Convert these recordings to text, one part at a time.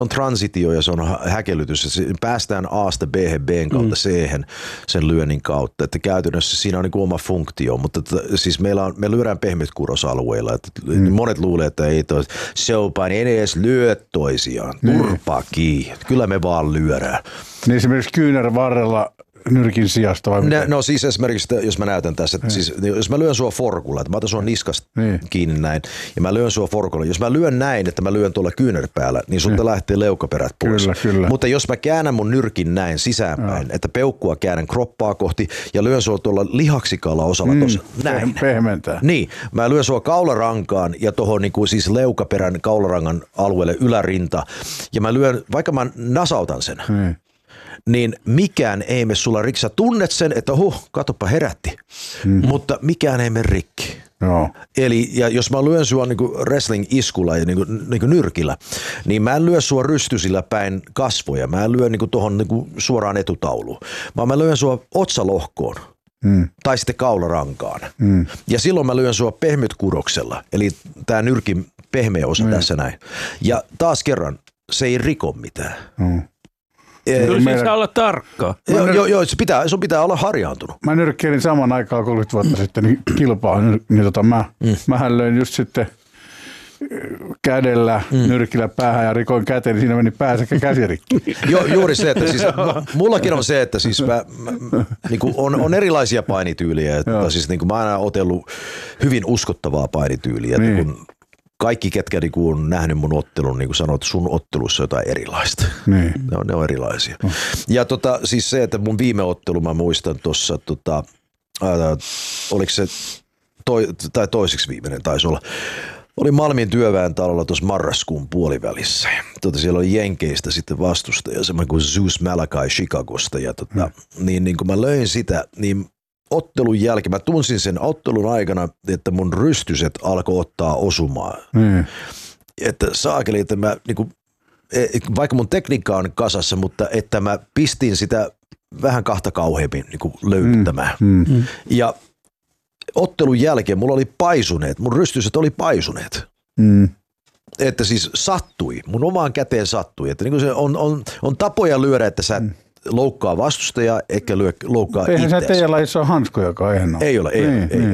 on transitio ja se on häkellytys. Päästään A:sta B:hen, B:n kautta C:hen sen lyönnin kautta. Että käytännössä siinä on niin kuin oma funktio, mutta siis me lyödään pehmytkurosalueilla. Monet luulee, että ei showpaini ei edes lyö toisiaan. Turpaa kiinni. Kyllä me vaan lyödään. Niin esimerkiksi kyynärvarrella nyrkin sijasta vai mitä? No siis esimerkiksi, jos mä näytän tässä, että siis, jos mä lyön sua forkulla, että mä otan sua niskasta kiinni näin, ja mä lyön sua forkulla. Jos mä lyön näin, että mä lyön tuolla kyynärpäällä, niin sulta lähtee leukaperät pois. Kyllä. Mutta jos mä käännän mun nyrkin näin sisäänpäin, että peukkua käännän kroppaa kohti ja lyön sua tuolla lihaksikalla osalla tuossa näin. Pehmentää. Niin, mä lyön sua kaularankaan ja tuohon niin kuin siis leukaperän kaularangan alueelle ylärinta, ja mä lyön, vaikka mä nasautan sen, niin mikään ei mene sulla rikki. Sä tunnet sen, että katoppa herätti, mutta mikään ei mene rikki. Joo. Eli ja jos mä lyön sua niinku wrestling-iskulla ja niinku nyrkillä, niin mä en lyö sua rystysillä päin kasvoja. Mä en lyö niinku tohon niinku suoraan etutauluun, vaan mä lyön sua otsalohkoon. Tai sitten kaularankaan. Ja silloin mä lyön sua pehmytkuroksella, eli tää nyrkin pehmeä osa tässä näin. Ja taas kerran, se ei riko mitään. Kyllä siis saa olla tarkka. Joo, sun pitää olla harjaantunut. Mä nyrkkeilin saman aikaan 30 vuotta sitten niin kilpaa, niin mähän löin just sitten kädellä nyrkillä päähän ja rikoin käteen, niin siinä meni pää sekä käsirikki. Juuri se, että siis mullakin on se, että siis niinku on erilaisia painityyliä. Että siis niinku mä oon aina otellut hyvin uskottavaa painityyliä. Niin. Kun kaikki, ketkä niinku on nähnyt mun ottelun, niin kuin sanoit, sun ottelussa on jotain erilaista. Niin. Ne on erilaisia. Ja siis se, että mun viime ottelu, mä muistan tuossa, oliko se tai toiseksi viimeinen taisi olla, oli Malmin työväen talolla tuossa marraskuun puolivälissä. Siellä oli Jenkeistä sitten vastustaja, semmoinen kuin Zeus Malakai Chicagosta. Ja niin kun mä löin sitä, niin ottelun jälkeen, mä tunsin sen ottelun aikana, että mun rystyset alkoi ottaa osumaan. Että saakeli, että mä niinku, vaikka mun tekniikka on kasassa, mutta että mä pistin sitä vähän kahta kauheammin niinku löytämään. Ja ottelun jälkeen mulla oli paisuneet, mun rystyset oli paisuneet. Että siis sattui, mun omaan käteen sattui. Että niin kuin se on tapoja lyödä, että sä loukkaa vastustajaa, eikä loukkaa itseäsi. Eihän se teidän lajissa ole hanskojakaan eihän. Ei ole.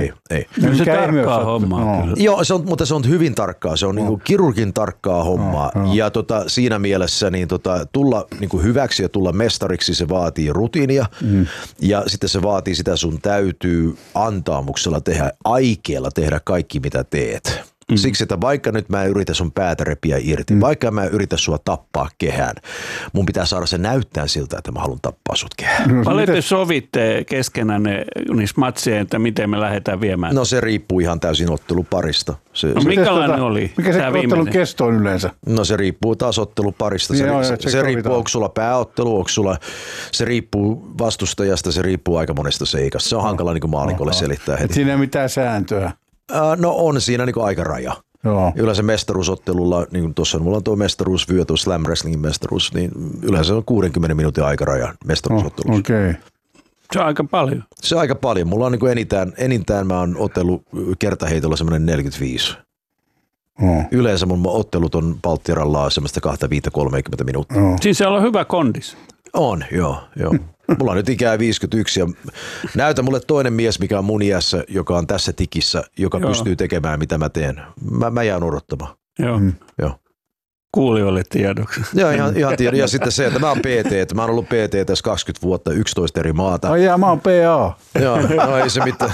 Se tarkkaa hommaa. Joo, mutta se on hyvin tarkkaa. Se on niinku kirurgin tarkkaa hommaa. Ja siinä mielessä niin tulla niinku hyväksi ja tulla mestariksi, se vaatii rutiinia. Ja sitten se vaatii sitä, sun täytyy antaamuksella tehdä, aikeella tehdä kaikki mitä teet. Siksi, että vaikka nyt mä en yritä sun päätä repiä irti, vaikka mä en yritä sua tappaa kehään, mun pitää saada se näyttää siltä, että mä haluan tappaa sut kehään. Paljon te sovitte keskenään niissä matsien, että miten me lähdetään viemään? No se riippuu ihan täysin otteluparista. Minkälainen oli? Mikä se ottelun kesto on yleensä? No se riippuu taas otteluparista. Se riippuu, onko sulla pääottelu, se riippuu vastustajasta, se riippuu aika monesta seikasta. Se on hankala niin kuin maalikolle selittää heti. Siinä ei ole mitään sääntöä. No on siinä niin kuin aikaraja. Yleensä mestaruusottelulla, niin kuin tuossa mulla on tuo mestaruusvyö, tuo Slam Wrestlingin mestaruus, niin yleensä on 60 minuutin aikaraja mestaruusottelussa. Okei. Se on aika paljon. Se on aika paljon. Mulla on niin kuin enintään mä oon otellut kertaheitolla semmoinen 45. Yleensä mun ottelut on Palttieralla semmoista 25-30 minuuttia. Siis se on hyvä kondis. On, joo. Mulla on nyt ikää 51 ja näytä mulle toinen mies, mikä on mun iässä, joka on tässä tikissä, joka pystyy tekemään mitä mä teen. Mä jään odottamaan. Joo. Kuulijoille tiedoksi. Joo, ihan tiedon. Ja sitten se, että mä oon PT, että mä oon ollut PT tässä 20 vuotta, 11 eri maata. Ai jaa, mä oon PA. Joo, no ei se mitään.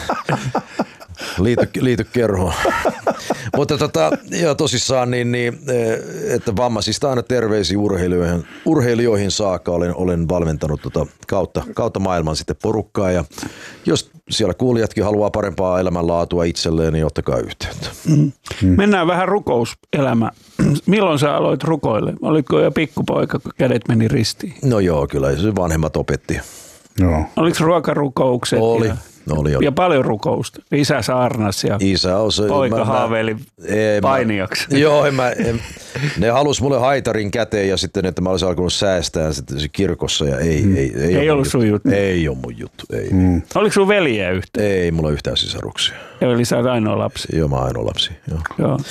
Liity kerhoon. Mutta tosissaan, että vammaisista aina terveisiä urheilijoihin saakka olen valmentanut kautta maailman sitten porukkaa. Ja jos siellä kuulijatkin haluaa parempaa elämänlaatua itselleen, niin ottakaa yhteyttä. Mennään vähän rukouselämään. Milloin sä aloit rukoille? Olitko jo pikkupoika, kun kädet meni ristiin? No joo, kyllä se vanhemmat opetti. Joo. Oliko ruokarukoukset? Oli. Ja paljon rukousta. Isä saarnas ja poika haaveili painijaksi. Joo, ne halusi mulle haitarin käteen ja sitten, että mä olisin alkanut säästää sitten kirkossa ja ei ollut sun juttu. Ei ole mun juttu. Ei. Oliko sun veljeä yhtään? Ei, mulla on yhtään sisaruksia. Eli sä oot ainoa lapsi? Joo, mä oon ainoa lapsi. Joo.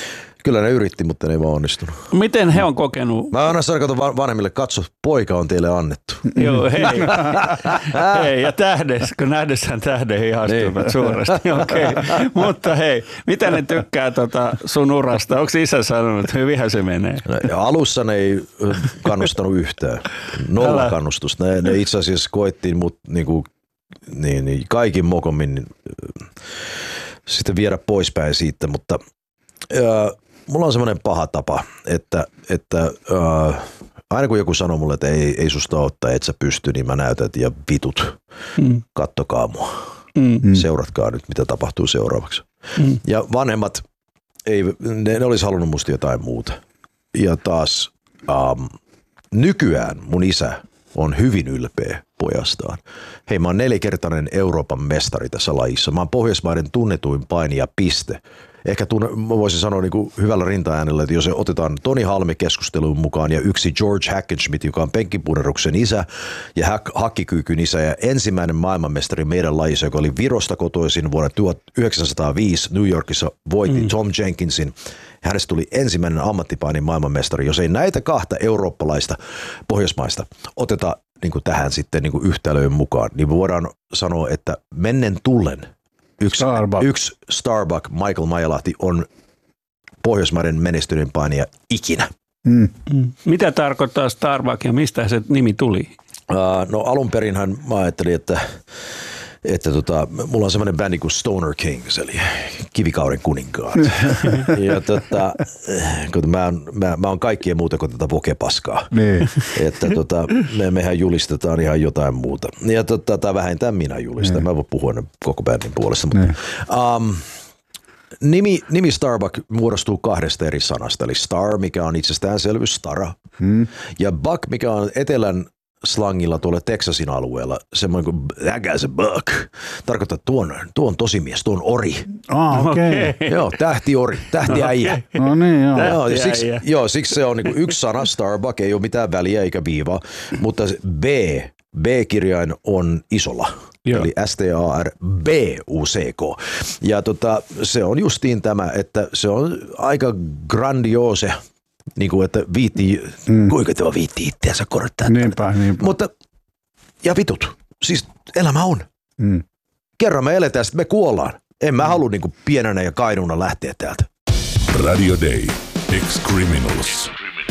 Kyllä ne yritti, mutta ne ei vaan onnistunut. Miten he on kokenut? Mä aina sanon vanhemmille, katso, poika on teille annettu. Joo, hei. Hei, ja kun nähdessään tähden ihastuivat suuresti. Okei. Mutta hei, mitä ne tykkää sun urasta? Onko isä sanonut, että hyvinhän se menee? Ja alussa ne ei kannustanut yhtään. Nolla kannustusta. Ne itse asiassa koettiin mut niin kaikin mokommin sitten viedä poispäin siitä, mutta mulla on semmoinen paha tapa, että aina kun joku sanoo mulle, että ei susta ottaa, et sä pysty, niin mä näytän, ja vitut, kattokaa mua. Seuratkaa nyt, mitä tapahtuu seuraavaksi. Ja vanhemmat, ne olisi halunnut musta jotain muuta. Ja taas nykyään mun isä on hyvin ylpeä pojastaan. Hei, mä oon 4-kertainen Euroopan mestari tässä lajissa. Mä oon Pohjoismaiden tunnetuin painija, piste. Ehkä mä voisin sanoa niin kuin hyvällä rintaäänellä, että jos otetaan Toni Halme keskusteluun mukaan ja yksi George Hackenschmidt, joka on penkkipuneruksen isä ja hakkikyykyn isä ja ensimmäinen maailmanmestari meidän lajissa, joka oli Virosta kotoisin vuonna 1905 New Yorkissa, voitti Tom Jenkinsin. Hänestä tuli ensimmäinen ammattipainin maailmanmestari. Jos ei näitä kahta eurooppalaista pohjoismaista oteta niin kuin tähän sitten niin kuin yhtälöön mukaan, niin me voidaan sanoa, että mennen tullen yksi Starbuck, Michael Maijalahti, on Pohjoismaiden menestyneen painija ikinä. Mitä tarkoittaa Starbuck ja mistä se nimi tuli? No alun perinhän mä ajattelin, että mulla on semmoinen bändi kuin Stoner Kings, eli kivikauden kuninkaat. Ja kun mä oon kaikkien muuta kuin tätä vokepaskaa. Niin. Että mehän julistetaan ihan jotain muuta. Ja tai vähintään minä julistan. Mä en voi puhua koko bändin puolesta. Mutta, nimi Starbuck muodostuu 2 eri sanasta, eli Star, mikä on itsestäänselvyys, Stara, ja Buck, mikä on etelän slangilla tuolla Texasin alueella, semmoinen kuin that guy's a buck. Tarkoittaa, että tuo on tosimiес, tuo on ori. Okei. Joo, tähtiori, tähtiäijä. No niin, joo. Siksi se on niin kuin yksi sana, Starbuck, ei ole mitään väliä eikä viivaa, mutta B-kirjain on isolla. Joo. Eli STARBUCK. Ja se on justiin tämä, että se on aika grandiose, niin kuin, että kuinka tuo viittii itseänsä korottaa. Niinpä. Mutta, ja vitut, siis elämä on. Kerran me eletään, sitten me kuollaan. En mä halua niin kuin pienenä ja kainuna lähteä täältä. Radio Day. Ex-Criminals.